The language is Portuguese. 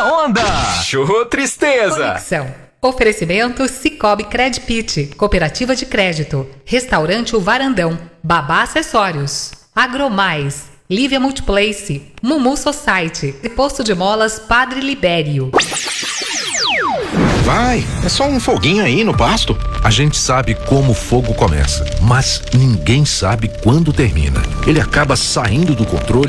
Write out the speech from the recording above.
onda. Show tristeza. Conexão. Oferecimento Cicobi Credpit, Cooperativa de Crédito, Restaurante O Varandão, Babá Acessórios, Agromais, Lívia Multiplace, Mumu Society e Posto de Molas Padre Libério. Vai, é só um foguinho aí no pasto. A gente sabe como o fogo começa, mas ninguém sabe quando termina. Ele acaba saindo do controle